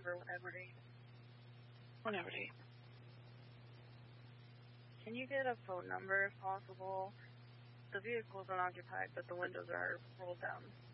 November, whatever date. Whatever date. Can you get a phone number if possible? The vehicle's unoccupied, but the windows are rolled down.